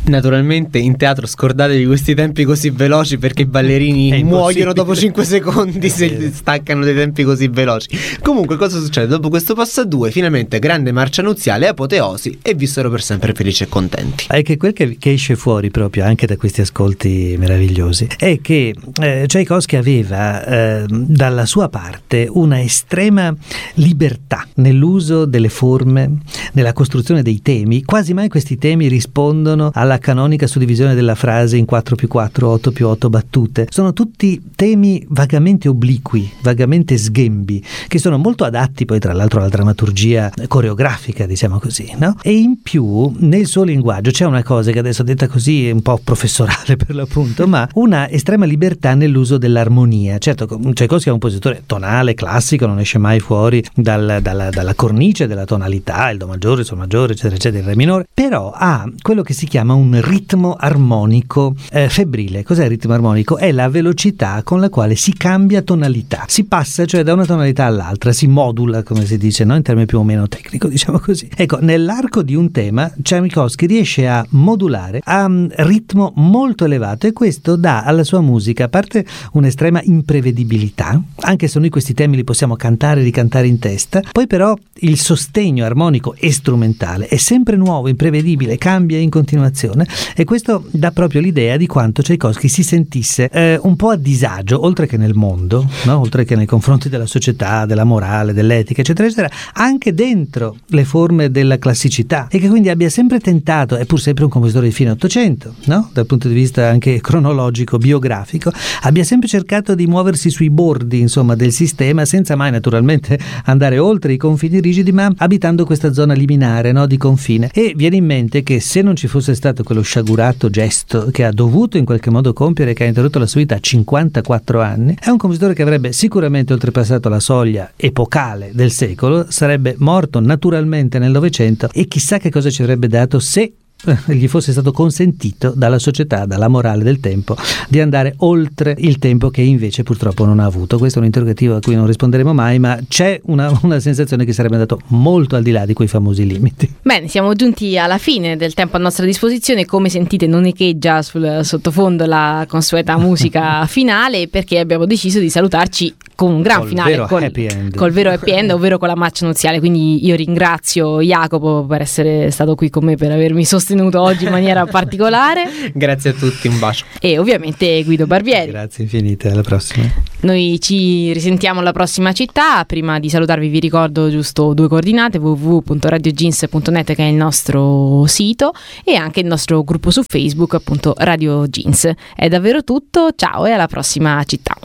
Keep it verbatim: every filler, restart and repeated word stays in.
Naturalmente in teatro scordatevi questi tempi così veloci, perché i ballerini muoiono dopo cinque secondi se staccano dei tempi così veloci. Comunque cosa succede? Dopo questo passo a due, finalmente grande marcia nuziale, apoteosi, e vissero per sempre felici e contenti. È che quel che, che esce fuori proprio anche da questi ascolti meravigliosi è che eh, Tchaikovsky aveva eh, dalla sua parte una estrema libertà nell'uso delle forme, nella costruzione dei temi. Quasi mai questi temi rispondono alla canonica suddivisione della frase in quattro più quattro, otto più otto battute. Sono tutti temi vagamente obliqui, vagamente sghembi, che sono molto adatti poi tra l'altro alla drammaturgia coreografica, diciamo così, no? E in più nel suo linguaggio c'è una cosa che adesso detta così è un po' professorale per l'appunto, ma una estrema libertà nell'uso dell'armonia. Certo, Tchaikovsky è un compositore tonale, classico, non esce mai fuori dal, dalla, dalla cornice della tonalità, il do maggiore, il sol maggiore, eccetera, eccetera, il re minore, però ha quello che si chiama un ritmo armonico eh, febbrile. Cos'è il ritmo armonico? È la velocità con la quale si cambia tonalità, si passa cioè da una tonalità all'altra, si modula, come si dice, no? In termini più o meno tecnico, diciamo così. Ecco, nell'arco di un tema Tchaikovsky riesce a modulare a um, ritmo molto elevato, e questo dà alla sua musica, a parte un'estrema imprevedibilità, anche se noi questi temi li possiamo cantare e ricantare in testa, poi però il sostegno armonico e strumentale è sempre nuovo, imprevedibile, cambia in continuazione, e questo dà proprio l'idea di quanto Tchaikovsky si sentisse eh, un po' a disagio, oltre che nel mondo, no? Oltre che nei confronti della società, della morale, dell'etica, eccetera, eccetera, anche dentro le forme della classicità, e che quindi abbia sempre tentato, è pur sempre un compositore di fine Ottocento, no? Dal punto di vista anche cronologico, biografico, abbia sempre cercato di muoversi sui bordi, insomma, del sistema, senza mai naturalmente andare oltre i confini rigidi, ma abitando questa zona liminare, no? Di confine. E viene in mente che se non ci fosse stato quello sciagurato gesto che ha dovuto in qualche modo compiere, che ha interrotto la sua vita a cinquantaquattro anni, è un compositore che avrebbe sicuramente oltrepassato la soglia epocale del secolo, sarebbe morto naturalmente nel Novecento, e chissà che cosa ci avrebbe dato se gli fosse stato consentito dalla società, dalla morale del tempo, di andare oltre il tempo che invece purtroppo non ha avuto. Questo è un interrogativo a cui non risponderemo mai, ma c'è una, una sensazione che sarebbe andato molto al di là di quei famosi limiti. Bene, siamo giunti alla fine del tempo a nostra disposizione. Come sentite non echeggia sul sottofondo la consueta musica finale, perché abbiamo deciso di salutarci con un gran col finale, vero con, happy end. col vero happy end, ovvero con la marcia nuziale. Quindi io ringrazio Jacopo per essere stato qui con me, per avermi sostenuto oggi in maniera particolare. Grazie a tutti, un bacio. E ovviamente Guido Barbieri. Grazie infinite, alla prossima. Noi ci risentiamo alla prossima città. Prima di salutarvi vi ricordo giusto due coordinate: w w w punto radio jeans punto net, che è il nostro sito, e anche il nostro gruppo su Facebook, appunto Radio Jeans. È davvero tutto, ciao e alla prossima città.